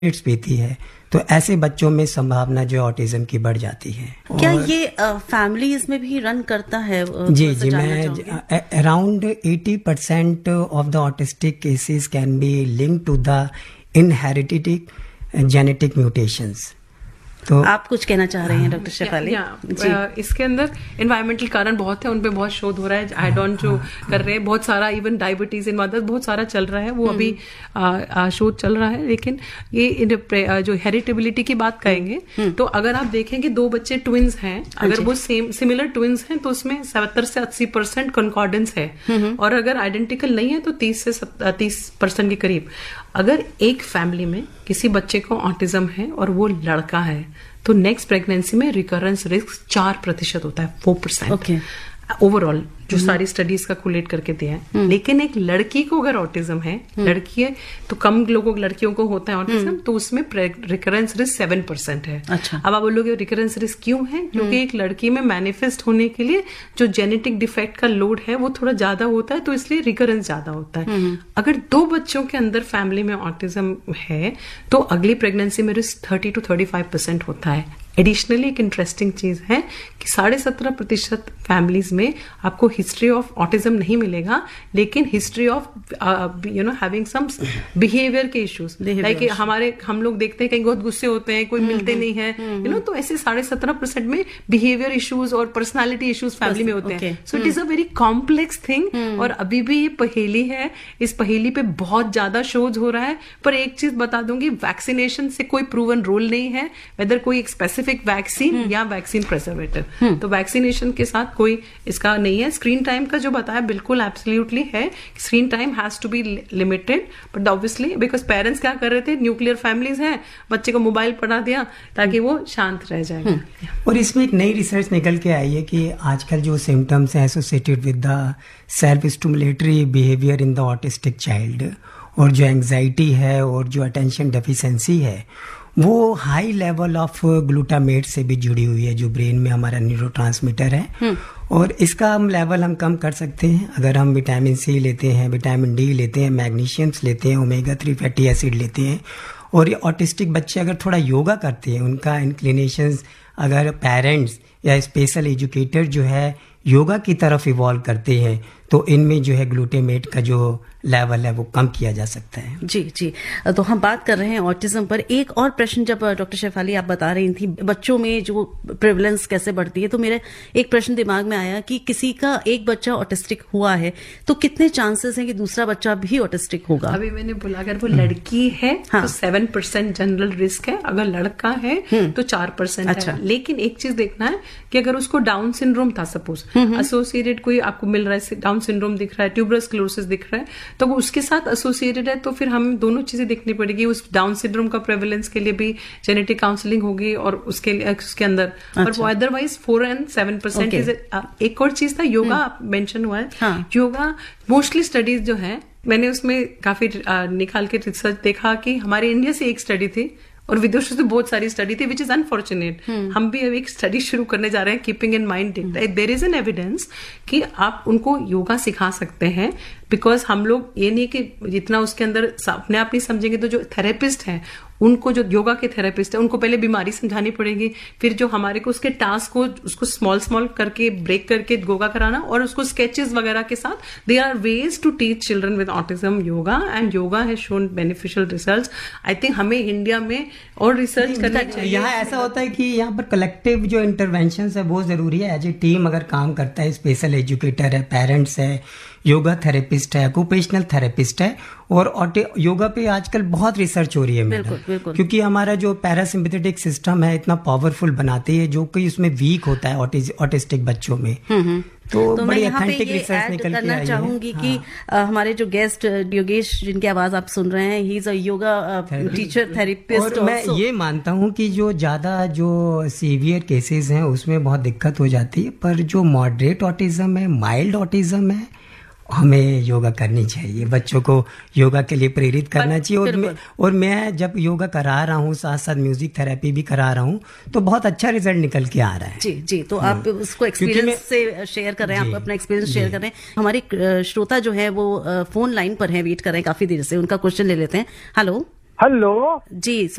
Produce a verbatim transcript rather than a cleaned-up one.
Minutes पीती है, तो ऐसे बच्चों में संभावना जो ऑटिज्म की बढ़ जाती है। क्या ये फैमिलीज में भी रन करता है? जी जी मैं around eighty percent of the autistic cases can be link to the inherited genetic mutations. तो आप कुछ कहना चाह रहे हैं डॉक्टर शेफाली? इसके अंदर एनवायरमेंटल कारण बहुत है, उन पे बहुत शोध हो रहा है, एड ऑन जो कर रहे हैं, बहुत सारा इवन डायबिटीज इन मदर्स बहुत सारा चल रहा है, वो अभी शोध चल रहा है। लेकिन ये जो हेरिटेबिलिटी की बात कहेंगे तो अगर आप देखें कि दो बच्चे ट्विंस हैं, अगर वो सेम सिमिलर ट्विंस हैं तो उसमें सत्तर से अस्सी परसेंट कॉन्कॉर्डेंस है, और अगर आइडेंटिकल नहीं है तो तीस से तीस परसेंट के करीब। अगर एक फैमिली में किसी बच्चे को ऑटिज्म है और वो लड़का है तो नेक्स्ट प्रेगनेंसी में रिकरेंस रिस्क चार प्रतिशत होता है, फोर परसेंट ओवरऑल जो सारी स्टडीज का कोलेट करके दिया है। लेकिन एक लड़की को अगर ऑटिज्म है, लड़की है तो कम लोगों लड़कियों को होता है ऑटिज्म, तो उसमें रिकरेंस रिस्क सेवन परसेंट है। अच्छा। अब आप बोलोगे रिकरेंस रिस्क क्यों है? क्योंकि एक लड़की में मैनिफेस्ट होने के लिए जो जेनेटिक डिफेक्ट का लोड है वो थोड़ा ज्यादा होता है, तो इसलिए रिकरेंस ज्यादा होता है। अगर दो बच्चों के अंदर फैमिली में ऑटिज्म है तो अगली प्रेगनेंसी में risk thirty two thirty five percent होता है। एडिशनली एक इंटरेस्टिंग चीज है कि साढ़े सत्रह प्रतिशत फैमिलीज में आपको हिस्ट्री ऑफ ऑटिज्म नहीं मिलेगा, लेकिन history of you know having some behaviour के इश्यूज, लाइक हमारे हम लोग देखते हैं कहीं बहुत गुस्से होते हैं, कोई मिलते नहीं है, यू नो, तो ऐसे साढ़े सत्रह परसेंट में बिहेवियर इश्यूज और पर्सनालिटी इश्यूज फैमिली में होते हैं। So it is a very complex thing, और अभी भी ये पहेली है, इस पहेली पे बहुत ज्यादा शोध हो रहा है। पर एक चीज बता दूंगी, वैक्सीनेशन से कोई प्रूवन रोल नहीं है, वेदर कोई एक स्पेसिफिक वैक्सीन या वैक्सीन प्रिजर्वेटिव, तो वैक्सीनेशन के साथ कोई इसका नहीं है। स्क्रीन टाइम का जो बताया बिल्कुल एब्सोल्युटली है, screen time has to be limited, but obviously because parents क्या कर रहे थे, न्यूक्लियर फैमिलीज हैं, बच्चे को मोबाइल पढ़ा दिया ताकि वो शांत रह जाएगा। और इसमें एक नई रिसर्च निकल के आई है कि आजकल जो सिम्टम्स हैं associated with the self stimulatory behaviour in the autistic child, और जो एंग्जाइटी है और जो अटेंशन डेफिशिएंसी है, वो हाई लेवल ऑफ ग्लूटामेट से भी जुड़ी हुई है, जो ब्रेन में हमारा न्यूरोट्रांसमीटर है। और इसका हम लेवल हम कम कर सकते हैं अगर हम विटामिन सी लेते हैं, विटामिन डी लेते हैं, मैग्नीशियम्स लेते हैं, ओमेगा थ्री फैटी एसिड लेते हैं। और ये ऑटिस्टिक बच्चे अगर थोड़ा योगा करते हैं, उनका इंक्लिनेशंस, अगर पेरेंट्स या स्पेशल एजुकेटर जो है योगा की तरफ इवॉल्व करते हैं, तो इनमें जो है ग्लूटामेट का जो लेवल है वो कम किया जा सकता है। जी जी, तो हम बात कर रहे हैं ऑटिज्म पर। एक और प्रश्न, जब डॉक्टर शेफाली आप बता रही थी बच्चों में जो प्रेवलेंस कैसे बढ़ती है, तो मेरे एक प्रश्न दिमाग में आया कि किसी का एक बच्चा ऑटिस्टिक हुआ है तो कितने चांसेस हैं कि दूसरा बच्चा भी ऑटिस्टिक होगा? अभी मैंने बोला अगर वो लड़की है हाँ। तो सेवन परसेंट जनरल रिस्क है, अगर लड़का है तो चार परसेंट अच्छा। है। लेकिन एक चीज देखना है कि अगर उसको डाउन सिंड्रोम था, सपोज एसोसिएटेड कोई आपको मिल रहा है, डाउन सिंड्रोम दिख रहा है, ट्यूबरस स्क्लेरोसिस दिख रहा है, तो वो उसके साथ एसोसिएटेड है, तो फिर हमें दोनों चीजें देखनी पड़ेगी। उस डाउन सिंड्रोम का प्रेवलेंस के लिए भी जेनेटिक काउंसलिंग होगी और उसके लिए उसके अंदर अच्छा। और वो otherwise four and seven percent is. एक और चीज था, योगा आप मेंशन हुआ है हाँ। योगा मोस्टली स्टडीज जो है, मैंने उसमें काफी निकाल के रिसर्च देखा कि हमारे इंडिया से एक स्टडी थी और विदेशों से बहुत सारी स्टडी थी, विच इज अनफॉर्चुनेट। हम भी अब एक स्टडी शुरू करने जा रहे हैं, keeping in mind there is an evidence कि आप उनको योगा सिखा सकते हैं, बिकॉज हम लोग ये नहीं कि जितना उसके अंदर अपने आप नहीं समझेंगे, तो जो थेरेपिस्ट हैं उनको, जो योगा के थेरेपिस्ट है, उनको पहले बीमारी समझानी पड़ेगी, फिर जो हमारे को उसके टास्क को उसको स्मॉल स्मॉल करके ब्रेक करके योगा कराना, और उसको स्केचेस वगैरह के साथ there are ways to teach children with autism yoga, and yoga has shown beneficial results. I think हमें इंडिया में और रिसर्च करना चाहिए। यहाँ ऐसा होता है कि यहाँ पर कलेक्टिव जो इंटरवेंशन है वो जरूरी है। एज ए टीम अगर काम करता है, स्पेशल एजुकेटर है, पेरेंट्स है, योगा थेरेपिस्ट है, ऑक्यूपेशनल थेरेपिस्ट है, और योगा पे आजकल बहुत रिसर्च हो रही है मैडम, क्योंकि हमारा जो पैरासिम्पैथेटिक सिस्टम है इतना पावरफुल बनाती है, जो कि उसमें वीक होता है ऑटिस्टिक बच्चों में। तो, तो मैं यहाँ पे ये ऐड करना चाहूंगी हाँ। कि आ, हमारे जो गेस्ट योगेश, जिनकी आवाज आप सुन रहे हैं, he is a yoga teacher therapist. और मैं ये मानता हूँ कि जो ज्यादा जो सीवियर केसेस हैं उसमें बहुत दिक्कत हो जाती है, पर जो मॉडरेट ऑटिज्म है, माइल्ड ऑटिज्म है, हमें योगा करनी चाहिए, बच्चों को योगा के लिए प्रेरित करना चाहिए। और मैं और मैं जब योगा करा रहा हूँ, साथ साथ म्यूजिक थेरेपी भी करा रहा हूँ, तो बहुत अच्छा रिजल्ट निकल के आ रहा है। जी जी, तो आप उसको एक्सपीरियंस से शेयर कर रहे हैं, आप अपना एक्सपीरियंस शेयर कर रहे हैं। हमारे श्रोता जो है वो फोन लाइन पर है, वेट कर रहे हैं काफी देर से, उनका क्वेश्चन ले लेते हैं। हेलो हेलो जी